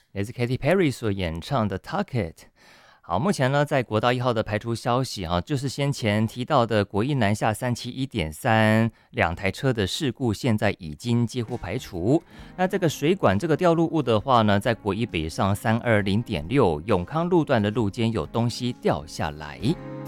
也是 Katy Perry 所演唱的《Tuck It》。好，目前呢，在国道1号的排除消息就是先前提到的国一南下371.3两台车的事故，现在已经几乎排除。那这个水管这个掉入物的话呢，在国一北上320.6永康路段的路肩有东西掉下来。